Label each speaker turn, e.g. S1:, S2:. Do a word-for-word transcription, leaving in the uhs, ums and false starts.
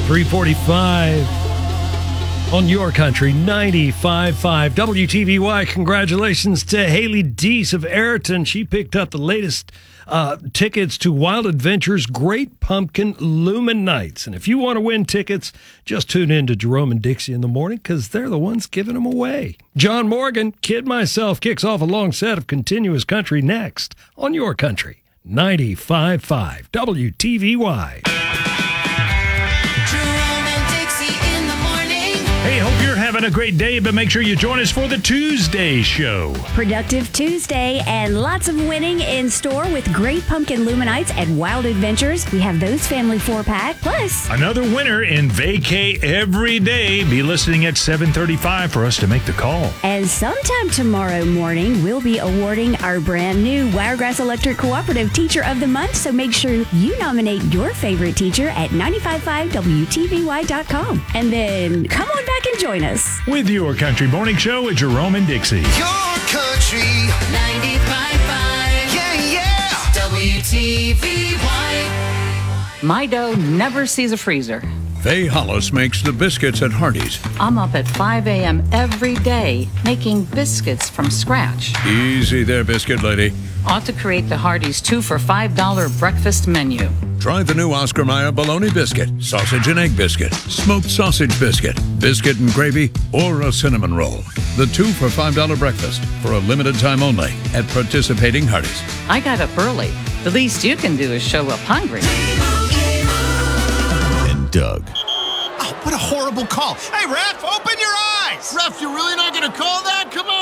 S1: three forty-five on your country, ninety-five point five W T V Y. Congratulations to Haley Deese of Ayrton. She picked up the latest uh, tickets to Wild Adventures Great Pumpkin Lumen Nights. And if you want to win tickets, just tune in to Jerome and Dixie in the morning because they're the ones giving them away. John Morgan, Kid Myself, kicks off a long set of continuous country next on your country, ninety-five point five W T V Y.
S2: Hey, hope you're having a great day, but make sure you join us for the Tuesday show.
S3: Productive Tuesday and lots of winning in store with Great Pumpkin Luminites and Wild Adventures. We have those family four-pack. Plus,
S2: another winner in Vacay every day. Be listening at seven thirty-five for us to make the call.
S3: And sometime tomorrow morning, we'll be awarding our brand new Wiregrass Electric Cooperative Teacher of the Month. So make sure you nominate your favorite teacher at nine five five W T V Y dot com. And then come on back and join us
S2: with your Country Morning Show with Jerome and Dixie.
S4: Your country ninety-five point five. Yeah, yeah. W T V Y.
S5: My dough never sees a freezer.
S6: Faye Hollis makes the biscuits at Hardee's.
S5: I'm up at five a.m. every day making biscuits from scratch.
S6: Easy there, biscuit lady.
S5: Ought to create the Hardee's two for five dollar breakfast menu.
S6: Try the new Oscar Mayer bologna biscuit, sausage and egg biscuit, smoked sausage biscuit, biscuit and gravy, or a cinnamon roll. The two for five dollar breakfast for a limited time only at participating Hardee's.
S5: I got up early. The least you can do is show up hungry.
S6: And Doug.
S4: Oh, what a horrible call. Hey, ref, open your eyes.
S7: Ref, you're really not going to call that? Come on.